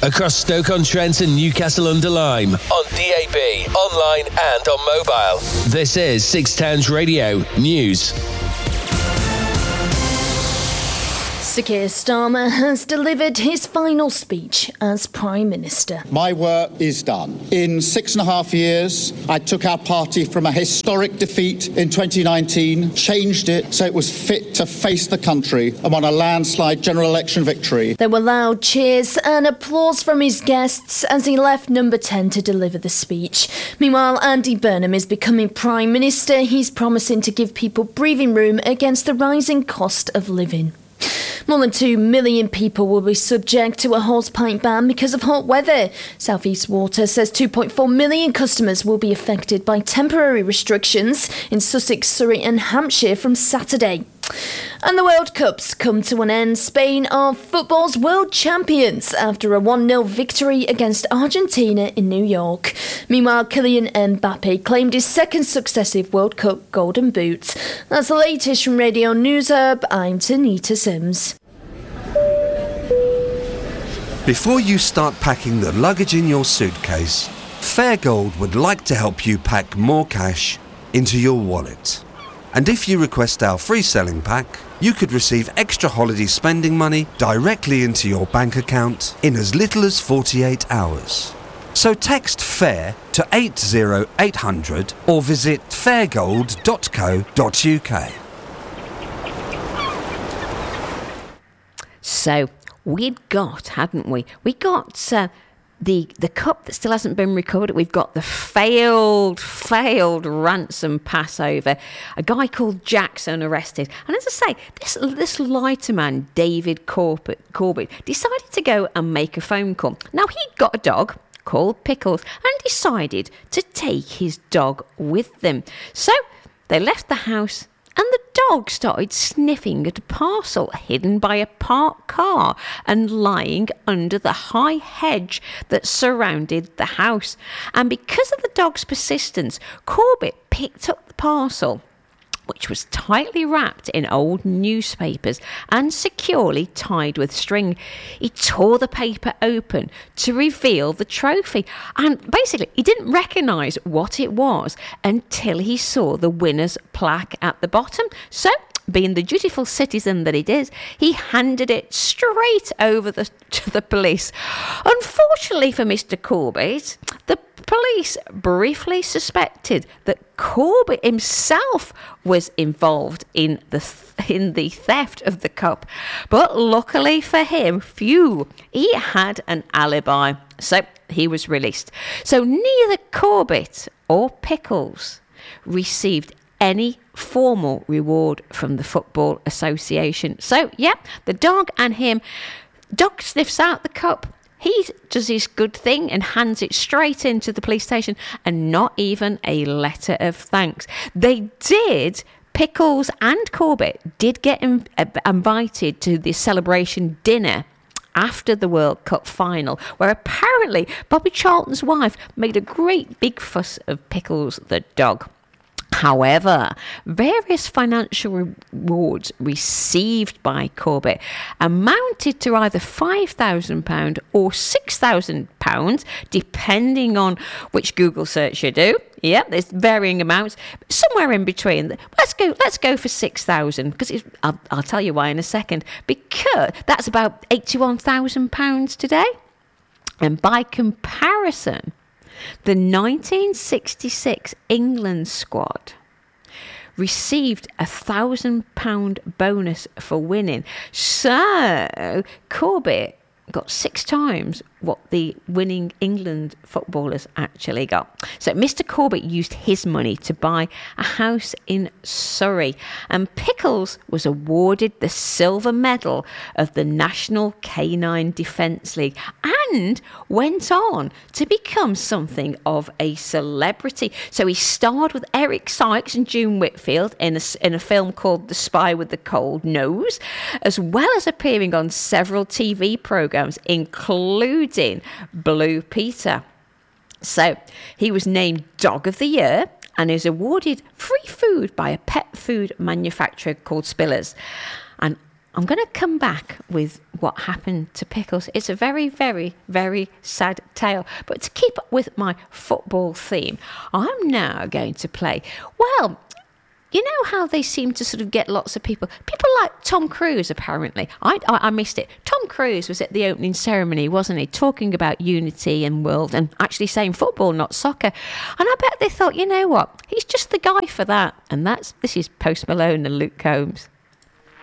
across Stoke-on-Trent and Newcastle-under-Lyme, on DAB, online and on mobile. This is Six Towns Radio News. Sir Keir Starmer has delivered his final speech as Prime Minister. My work is done. In 6.5 years, I took our party from a historic defeat in 2019, changed it so it was fit to face the country and won a landslide general election victory. There were loud cheers and applause from his guests as he left Number 10 to deliver the speech. Meanwhile, Andy Burnham is becoming Prime Minister. He's promising to give people breathing room against the rising cost of living. More than 2 million people will be subject to a horsepipe ban because of hot weather. South East Water says 2.4 million customers will be affected by temporary restrictions in Sussex, Surrey and Hampshire from Saturday. And the World Cup's come to an end. Spain are football's world champions after a 1-0 victory against Argentina in New York. Meanwhile, Kylian Mbappe claimed his second successive World Cup Golden Boot. That's the latest from Radio News Hub. I'm Tanita Sims. Before you start packing the luggage in your suitcase, Fairgold would like to help you pack more cash into your wallet. And if you request our free selling pack, you could receive extra holiday spending money directly into your bank account in as little as 48 hours. So text FAIR to 80800 or visit fairgold.co.uk. So we'd got, hadn't we? We got the cup that still hasn't been recovered. We've got the failed ransom Passover. A guy called Jackson arrested. And as I say, this lighter man, David Corbett, decided to go and make a phone call. Now, he'd got a dog called Pickles and decided to take his dog with them. So they left the house and the dog started sniffing at a parcel hidden by a parked car and lying under the high hedge that surrounded the house. And because of the dog's persistence, Corbett picked up the parcel, which was tightly wrapped in old newspapers and securely tied with string. He tore the paper open to reveal the trophy. And basically, he didn't recognise what it was until he saw the winner's plaque at the bottom. So, being the dutiful citizen that it is, he handed it straight over to the police. Unfortunately for Mr. Corbett, the police briefly suspected that Corbett himself was involved in the theft of the cup. But luckily for him, he had an alibi. So he was released. So neither Corbett or Pickles received any formal reward from the Football Association. So, the dog and him, dog sniffs out the cup. He does his good thing and hands it straight into the police station, and not even a letter of thanks. Pickles and Corbett did get invited to the celebration dinner after the World Cup final, where apparently Bobby Charlton's wife made a great big fuss of Pickles the dog. However, various financial rewards received by Corbett amounted to either £5,000 or £6,000, depending on which Google search you do. Yeah, there's varying amounts, somewhere in between. Let's go for 6,000 because I'll tell you why in a second. Because that's about £81,000 today, and by comparison, the 1966 England squad received £1,000 bonus for winning. So Corbett got 6 times what the winning England footballers actually got. So Mr. Corbett used his money to buy a house in Surrey, and Pickles was awarded the silver medal of the National Canine Defence League and went on to become something of a celebrity. So he starred with Eric Sykes and June Whitfield in a film called The Spy with the Cold Nose, as well as appearing on several TV programmes, including Blue Peter. So he was named Dog of the Year and is awarded free food by a pet food manufacturer called Spillers. And I'm going to come back with what happened to Pickles. It's a very, very, very sad tale. But to keep up with my football theme, I'm now going to play, well, you know how they seem to sort of get lots of people like Tom Cruise, apparently. I missed it. Tom Cruise was at the opening ceremony, wasn't he, talking about unity and world and actually saying football, not soccer. And I bet they thought, you know what, he's just the guy for that. And this is Post Malone and Luke Combs.